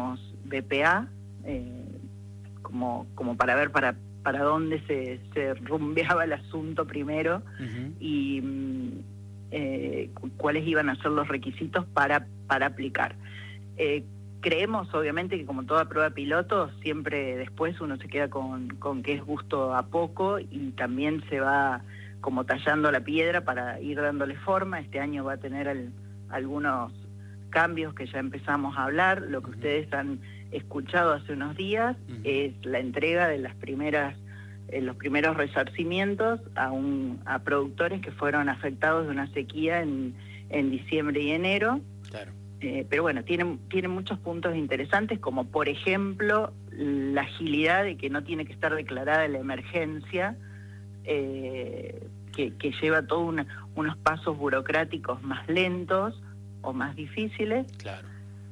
hicimos BPA, como para ver para dónde se rumbeaba el asunto primero, y cuáles iban a ser los requisitos para aplicar. Creemos, obviamente, que como toda prueba piloto, siempre después uno se queda con que es gusto a poco, y también se va como tallando la piedra para ir dándole forma. Este año va a tener algunos cambios que ya empezamos a hablar. Lo que ustedes han escuchado hace unos días es la entrega de los primeros resarcimientos a productores que fueron afectados de una sequía en diciembre y enero. Claro. Pero bueno, tiene muchos puntos interesantes, como por ejemplo la agilidad de que no tiene que estar declarada la emergencia, que lleva todos unos pasos burocráticos más lentos o más difíciles. Claro.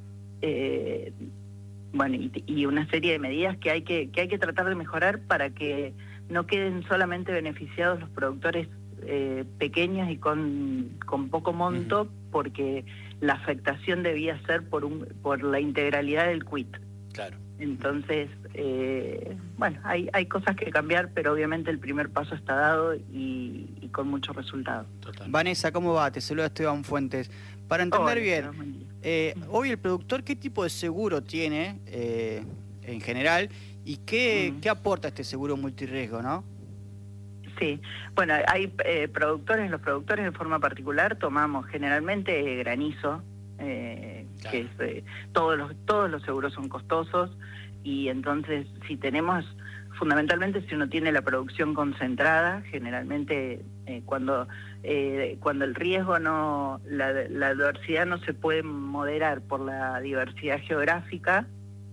Bueno, y una serie de medidas que hay que tratar de mejorar para que no queden solamente beneficiados los productores pequeños y con poco monto, porque la afectación debía ser por la integralidad del quit. Claro. Entonces, bueno, hay cosas que cambiar, pero obviamente el primer paso está dado y con mucho resultado. Total. Vanessa, ¿cómo va? Te saluda Esteban Fuentes. Para entender bien, hoy el productor, ¿qué tipo de seguro tiene en general y qué aporta este seguro multirriesgo, no? Sí, bueno, hay los productores de forma particular tomamos generalmente granizo, claro, que es, todos los seguros son costosos, y entonces fundamentalmente si uno tiene la producción concentrada, generalmente cuando el riesgo la adversidad no se puede moderar por la diversidad geográfica,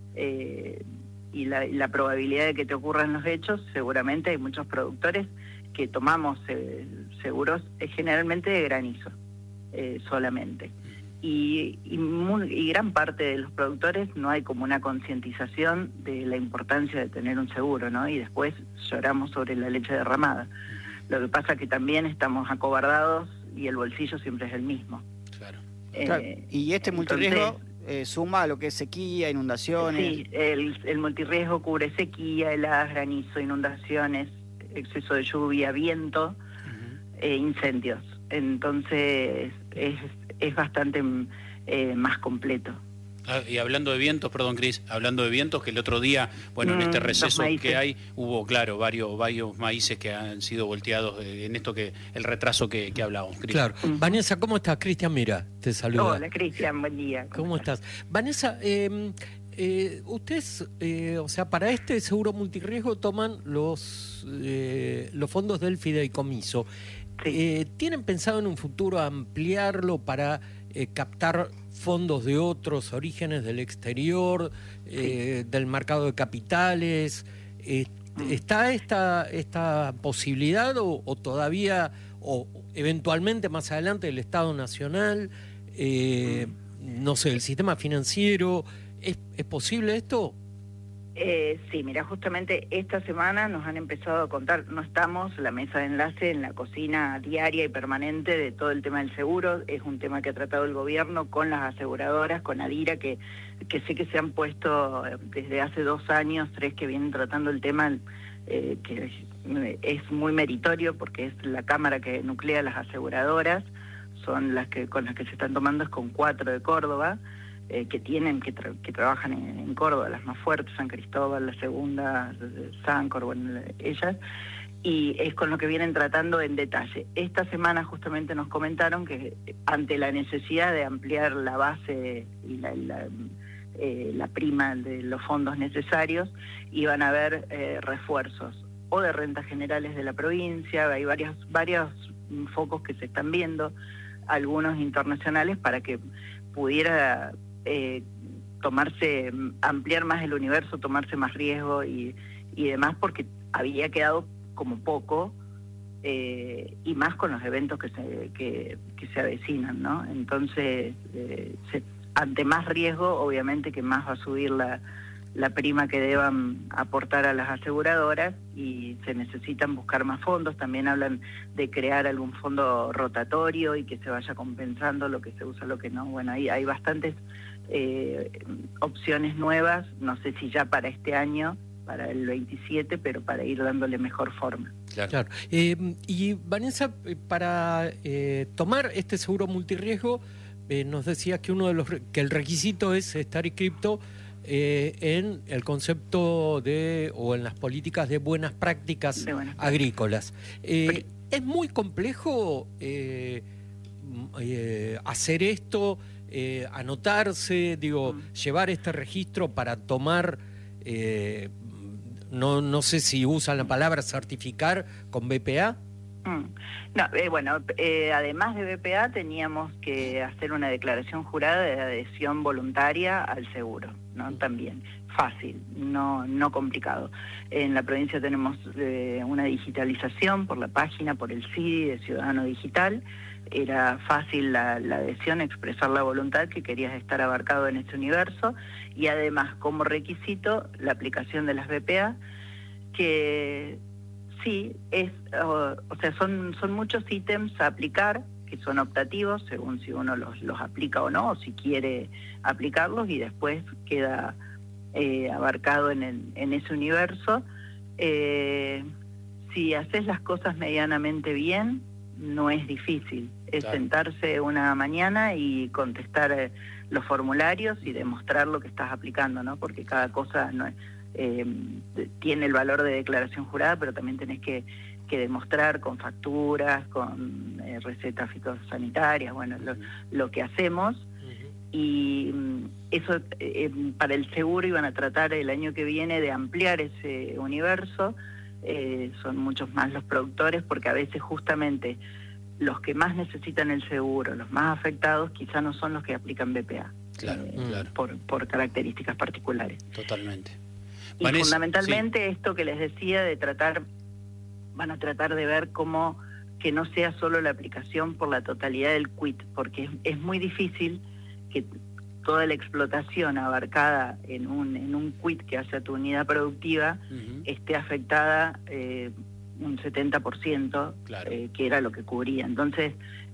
y la probabilidad de que te ocurran los hechos, seguramente hay muchos productores que tomamos seguros generalmente de granizo solamente. Y gran parte de los productores no hay como una concientización de la importancia de tener un seguro, ¿no? Y después lloramos sobre la leche derramada. Lo que pasa es que también estamos acobardados y el bolsillo siempre es el mismo. Claro. Claro. Y este multirriesgo suma a lo que es sequía, inundaciones. Sí, el multirriesgo cubre sequía, heladas, granizo, inundaciones, exceso de lluvia, viento, incendios. Entonces es bastante más completo. Y hablando de vientos, perdón, Cris, hablando de vientos, que el otro día, bueno, en este receso que hay, hubo, claro, varios maíces que han sido volteados en esto el retraso que hablábamos, Cris. Claro. Vanessa, ¿cómo estás? Cristian Mira, te saluda. Hola, Cristian, buen día. ¿Cómo estás? Vanessa, ustedes, o sea, para este seguro multirriesgo toman los fondos del fideicomiso. Sí. ¿Tienen pensado en un futuro ampliarlo para captar fondos de otros orígenes del exterior, del mercado de capitales? ¿Está esta posibilidad o todavía, o eventualmente más adelante el Estado Nacional, no sé, el sistema financiero? ¿Es posible esto? Sí, mira, justamente esta semana nos han empezado a contar, no estamos, la mesa de enlace en la cocina diaria y permanente de todo el tema del seguro, es un tema que ha tratado el gobierno con las aseguradoras, con Adira, que sé que se han puesto desde hace 2 años, 3 que vienen tratando el tema, que es muy meritorio porque es la cámara que nuclea las aseguradoras, son con las que se están tomando, es con 4 de Córdoba, que trabajan en Córdoba, las más fuertes, San Cristóbal, la segunda, Sancor, bueno, ellas, y es con lo que vienen tratando en detalle. Esta semana justamente nos comentaron que ante la necesidad de ampliar la base y la prima de los fondos necesarios, iban a haber refuerzos o de rentas generales de la provincia, hay varios focos que se están algunos internacionales, para que pudiera ampliar más el universo, tomarse más riesgo y demás, porque había quedado como poco, y más con los eventos que se avecinan, ¿no? Entonces, ante más riesgo, obviamente que más va a subir la prima que deban aportar a las aseguradoras, y se necesitan buscar más fondos. También hablan de crear algún fondo rotatorio y que se vaya compensando lo que se usa, lo que no. Bueno, hay bastantes opciones nuevas, no sé si ya para este año, para el 27, pero para ir dándole mejor forma. Claro. Y Vanessa, para tomar este seguro multirriesgo, nos decía que que el requisito es estar inscripto en el concepto o en las políticas de buenas prácticas agrícolas. ¿Es muy complejo hacer esto, anotarse, llevar este registro para tomar, no sé si usan la palabra certificar con BPA? No, además de BPA teníamos que hacer una declaración jurada de adhesión voluntaria al seguro, ¿no? También fácil, no complicado. En la provincia tenemos una digitalización por la página, por el CIDI de Ciudadano Digital. Era fácil la adhesión, expresar la voluntad que querías estar abarcado en ese universo, y además como requisito la aplicación de las BPA, que sí, son muchos ítems a aplicar, que son optativos, según si uno los aplica o no, o si quiere aplicarlos, y después queda abarcado en ese universo. Si haces las cosas medianamente bien, no es difícil. Es sentarse una mañana y contestar los formularios y demostrar lo que estás aplicando, ¿no? Porque cada cosa tiene el valor de declaración jurada, pero también tenés que demostrar con facturas, con recetas fitosanitarias, lo que hacemos. Y eso para el seguro iban a tratar el año que viene de ampliar ese universo. Son muchos más los productores, porque a veces justamente los que más necesitan el seguro, los más afectados, quizá no son los que aplican BPA. Claro. Por características particulares. Totalmente. Y Vanessa, fundamentalmente esto que les decía de van a tratar de ver cómo que no sea solo la aplicación por la totalidad del quit, porque es muy difícil que toda la explotación abarcada en un quit que hace a tu unidad productiva esté afectada un 70%, que era lo que cubría. Entonces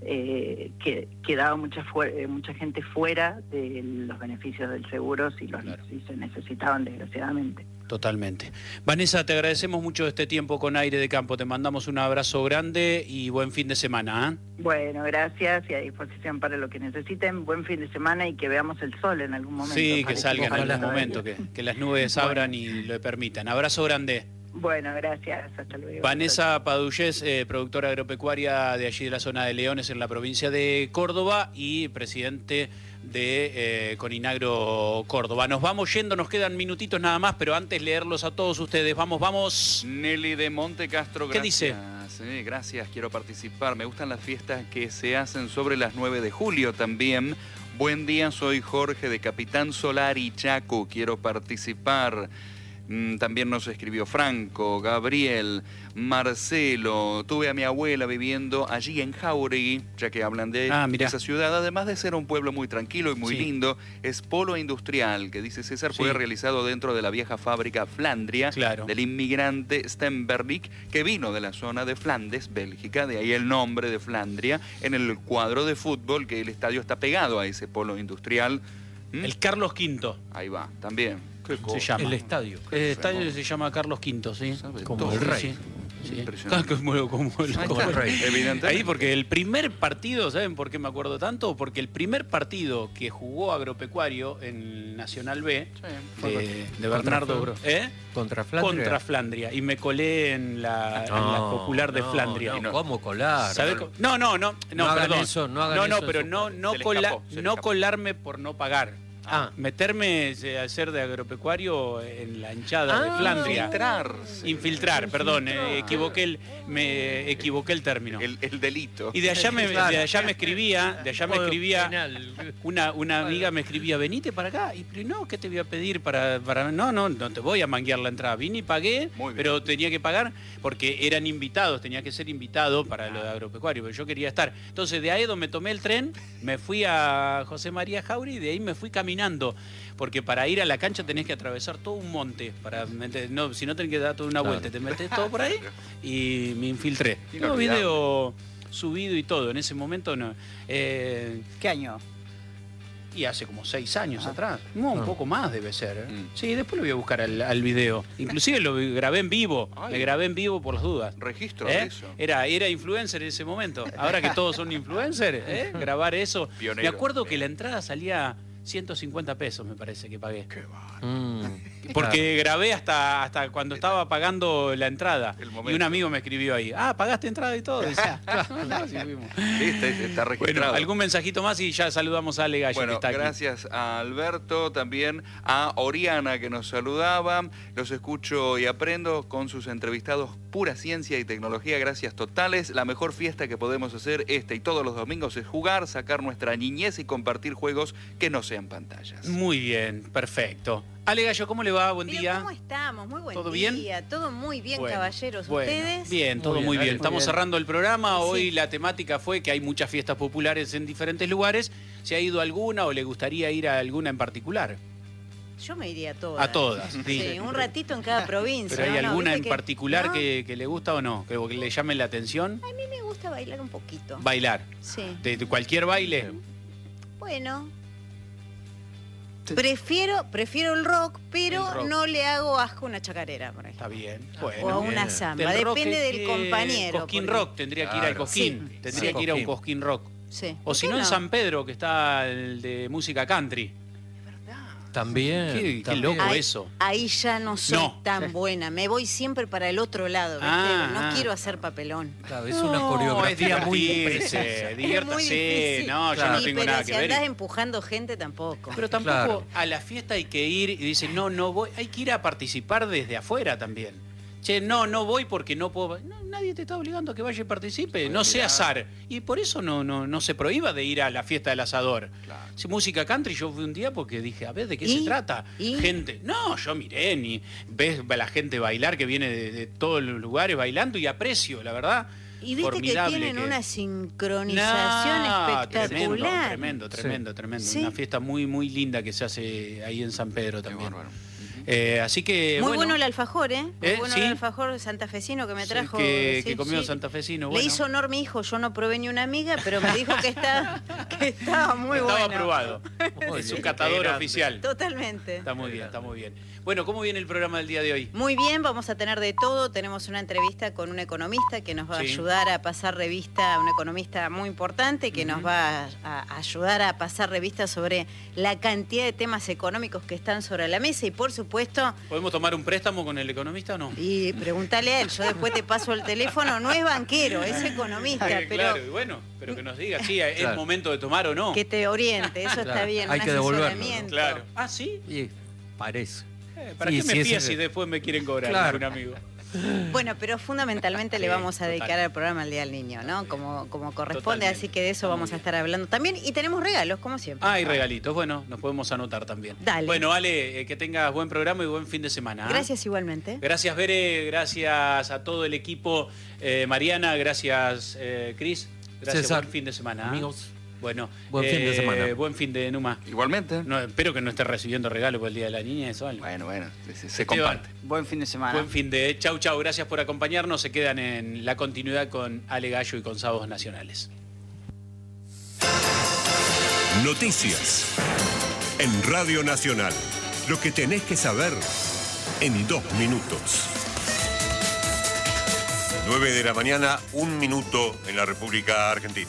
quedaba mucha gente fuera de los beneficios del seguro si se necesitaban, desgraciadamente. Totalmente. Vanessa, te agradecemos mucho este tiempo con Aire de Campo. Te mandamos un abrazo grande y buen fin de semana. Bueno, gracias, y a disposición para lo que necesiten. Buen fin de semana y que veamos el sol en algún momento. Sí, que salga en algún momento, que las nubes abran y lo permitan. Abrazo grande. Bueno, gracias, hasta luego. Vanessa Padullés, productora agropecuaria de allí de la zona de Leones en la provincia de Córdoba y presidente de Coninagro Córdoba. Nos vamos yendo, nos quedan minutitos nada más, pero antes leerlos a todos ustedes. Vamos. Nelly de Monte Castro, gracias. ¿Qué dice? Gracias, quiero participar. Me gustan las fiestas que se hacen sobre las 9 de julio también. Buen día, soy Jorge de Capitán Solari, Chaco, quiero participar. También nos escribió Franco, Gabriel, Marcelo. Tuve a mi abuela viviendo allí en Jauregui, ya que hablan de esa ciudad. Además de ser un pueblo muy tranquilo y muy lindo, es polo industrial, que dice César, fue realizado dentro de la vieja fábrica Flandria del inmigrante Stemberlik, que vino de la zona de Flandes, Bélgica, de ahí el nombre de Flandria. En el cuadro de fútbol, que el estadio está pegado a ese polo industrial. El Carlos V. Ahí va, también. Se llama. El estadio. El estadio se llama Carlos V, sí. Como el rey. Sí. Impresionante. Como el rey. Evidentemente. Ahí porque el primer partido, ¿saben por qué me acuerdo tanto? Porque el primer partido que jugó Agropecuario en Nacional B, de Bernardo Bro, ¿Contra Flandria? Contra Flandria. Y me colé en la popular de Flandria. ¿Cómo colar? ¿Sabe? No, perdón. Eso, no colarme por no pagar. Meterme a hacer de agropecuario en la hinchada de Flandria. Infiltrar, perdón, me equivoqué el término. El delito. Y de allá me escribía, una amiga me escribía, venite para acá. Y no, ¿qué te voy a pedir para no te voy a manguear la entrada. Vine y pagué, pero tenía que pagar porque eran invitados, tenía que ser invitado para lo de agropecuario, pero yo quería estar. Entonces de Aedo me tomé el tren, me fui a José María Jauregui y de ahí me fui caminando, porque para ir a la cancha tenés que atravesar todo un monte, si no tenés que dar toda una vuelta, te metés todo por ahí y me infiltré. Tengo video subido y todo, en ese momento no. ¿Qué año? Y hace como 6 años atrás. No, un poco más debe ser. ¿eh? Sí, después lo voy a buscar al video. Inclusive lo grabé en vivo. Me grabé en vivo por las dudas. Registro de eso. Era influencer en ese momento. Ahora que todos son influencers, grabar eso. Pionero. Me acuerdo que la entrada salía 150 pesos, me parece que pagué. Qué bárbaro. Porque grabé hasta cuando estaba pagando la entrada. Y un amigo me escribió ahí, ¿pagaste entrada y todo? Decía, sí, fuimos. Está registrado. Bueno, algún mensajito más y ya saludamos a Ale Gallo, bueno, que está aquí. Gracias a Alberto, también a Oriana, que nos saludaba. Los escucho y aprendo con sus entrevistados. Pura ciencia y tecnología, gracias totales. La mejor fiesta que podemos hacer y todos los domingos es jugar, sacar nuestra niñez y compartir juegos que no sean pantallas. Muy bien, perfecto. Ale Gallo, ¿cómo le va? Buen día. ¿Cómo estamos? Muy buen ¿Todo día. bien? Todo muy bien, bueno, caballeros. Bueno, ¿Ustedes? Bien, todo muy bien. Estamos cerrando el programa. Sí. Hoy la temática fue que hay muchas fiestas populares en diferentes lugares. ¿Se ha ido a alguna o le gustaría ir a alguna en particular? Yo me iría a todas. A todas. Sí, un ratito en cada provincia. ¿Pero hay alguna en particular ¿no? que le gusta o no? Que le llame la atención. A mí me gusta bailar un poquito. Bailar. Sí. ¿De cualquier baile? Bueno. Prefiero el rock, pero El rock. no le hago asco a una chacarera, por ejemplo. Está bien. O a Bueno. una samba. Del rock, Depende del compañero. Cosquín porque- Rock, tendría que ir al Cosquín. Sí, Tendría sí. que ir a un Cosquín Rock. Sí. O si no, en San Pedro, que está el de música country. También. Qué loco Ahí- eso. Ahí ya no soy No. tan buena. Me voy siempre para el otro lado, ¿viste? No quiero hacer papelón. Claro, es una No, coreografía es muy divertirse, precisa. diviértase. muy difícil. No, yo Claro. no Sí, tengo pero nada si que ver. andás empujando gente tampoco. Pero tampoco Claro. a la fiesta hay que ir y dicen, no voy. Hay que ir a participar desde afuera también. Che, no voy porque no puedo. No, nadie te está obligando a que vaya y participe. No sea azar. Y por eso no se prohíba de ir a la fiesta del asador. Claro. Si música country, yo fui un día porque dije, a ver, ¿de qué ¿Y? se trata? ¿Y? Gente, no, yo miré, ni ves a la gente bailar que viene de todos los lugares bailando y aprecio, la verdad. Y viste que formidable tienen que- una sincronización espectacular. Tremendo. Sí. Una fiesta muy, muy linda que se hace ahí en San Pedro Qué también. bárbaro. Así que, Muy bueno el alfajor, ¿eh? Muy bueno ¿sí? el alfajor santafesino que me trajo. que sí, comió sí. santafesino. Le Bueno. hizo honor mi hijo, yo no probé ni una amiga, pero me dijo que estaba muy bueno. Estaba aprobado. Muy Es bien. un catador Qué grande. oficial. Totalmente. Está muy bien. Bueno, ¿cómo viene el programa del día de hoy? Muy bien, vamos a tener de todo. Tenemos una entrevista con un economista que nos va a Sí. ayudar a pasar revista, un economista muy importante que nos va a ayudar a pasar revista sobre la cantidad de temas económicos que están sobre la mesa y por supuesto, ¿Podemos tomar un préstamo con el economista o no? y pregúntale a él, yo después te paso el teléfono, no es banquero, es economista, pero Claro, y bueno, pero que nos diga, sí, es Claro. momento de tomar o no. que te oriente, eso está Claro, bien, hay un que devolverlo, ¿no? asesoramiento. Claro. Ah, ¿sí? Y parece. ¿Para Sí, qué me sí, fías ese- si después me quieren cobrar Claro. un amigo? Bueno, pero fundamentalmente le Sí, vamos a dedicar total. al programa el Día del Niño, ¿no? Como corresponde, Totalmente. así que de eso Está muy vamos a bien. estar hablando también. Y tenemos regalos, como siempre. Ah, y regalitos. Bueno, nos podemos anotar también. Dale. Bueno, Ale, que tengas buen programa y buen fin de semana. ¿ah? Gracias igualmente. Gracias, Bere. Gracias a todo el equipo. Mariana, gracias, Cris. Gracias, César, buen fin de semana. ¿ah? amigos. Bueno, Buen fin de semana. Buen fin de Numa. Igualmente. No, espero que no estés recibiendo regalo por el Día de la Niña, eso. Bueno, se Esteban, comparte. Buen fin de semana. Buen fin de. Chau, gracias por acompañarnos. Se quedan en la continuidad con Ale Gallo y con Sábados Nacionales. Noticias. En Radio Nacional. Lo que tenés que saber en 2 minutos. 9 de la mañana, 1 minuto en la República Argentina.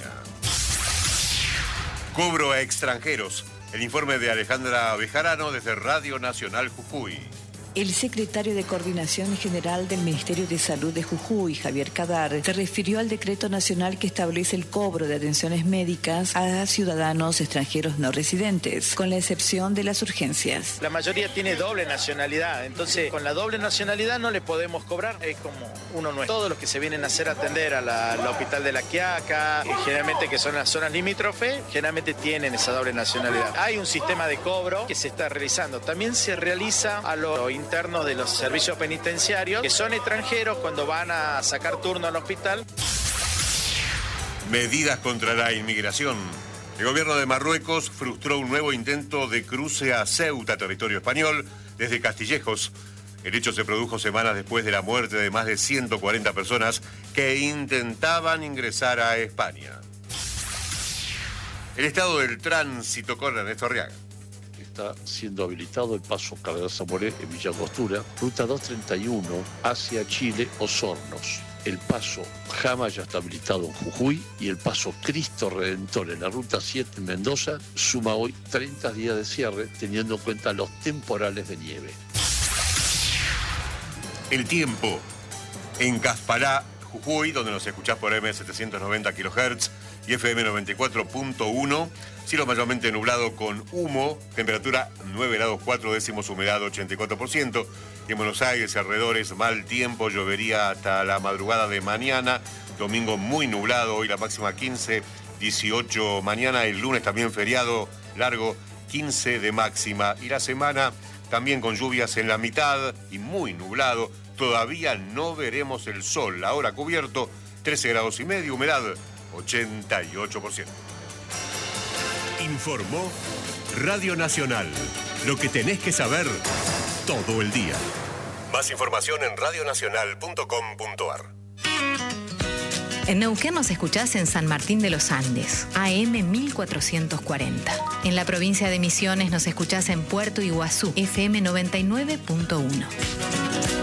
Cobro a extranjeros. El informe de Alejandra Bejarano desde Radio Nacional Jujuy. El secretario de Coordinación General del Ministerio de Salud de Jujuy, Javier Cadar, se refirió al decreto nacional que establece el cobro de atenciones médicas a ciudadanos extranjeros no residentes, con la excepción de las urgencias. La mayoría tiene doble nacionalidad, entonces con la doble nacionalidad no le podemos cobrar, es como uno no es. Todos los que se vienen a hacer atender al Hospital de la Quiaca, generalmente que son las zonas limítrofes, generalmente tienen esa doble nacionalidad. Hay un sistema de cobro que se está realizando. También se realiza a los internos de los servicios penitenciarios que son extranjeros cuando van a sacar turno al hospital. Medidas contra la inmigración. El gobierno de Marruecos frustró un nuevo intento de cruce a Ceuta, territorio español, desde Castillejos. El hecho se produjo semanas después de la muerte de más de 140 personas que intentaban ingresar a España. El estado del tránsito con Ernesto Arriaga. Está siendo habilitado el paso Cardenal Zamoré en Villa Angostura, ruta 231 hacia Chile, Osornos. El paso Jama ya está habilitado en Jujuy y el paso Cristo Redentor en la ruta 7 en Mendoza suma hoy 30 días de cierre, teniendo en cuenta los temporales de nieve. El tiempo en Caspará, Jujuy, donde nos escuchás por M790 kHz y FM 94.1, cielo mayormente nublado con humo, temperatura 9 grados 4 décimos, humedad 84%. En Buenos Aires y alrededores, mal tiempo, llovería hasta la madrugada de mañana. Domingo muy nublado, hoy la máxima 15, 18 mañana. El lunes también feriado largo, 15 de máxima. Y la semana también con lluvias en la mitad y muy nublado. Todavía no veremos el sol. Ahora cubierto, 13 grados y medio, humedad 88%. Informó Radio Nacional. Lo que tenés que saber todo el día. Más información en radionacional.com.ar. En Neuquén nos escuchás en San Martín de los Andes, AM 1440. En la provincia de Misiones nos escuchás en Puerto Iguazú, FM 99.1.